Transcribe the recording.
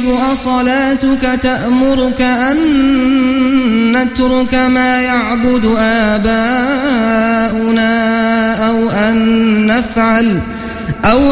أصلاتك تأمرك أن نترك ما يعبد آباؤنا أو أن